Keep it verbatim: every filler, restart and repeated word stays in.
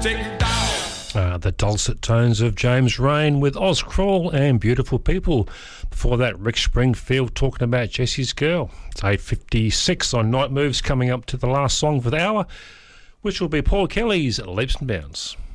take me down. Uh, the dulcet tones of James Rain with Oz Crawl and Beautiful People. Before that, Rick Springfield talking about Jesse's Girl. It's eight fifty-six on Night Moves, coming up to the last song for the hour, which will be Paul Kelly's Leaps and Bounds.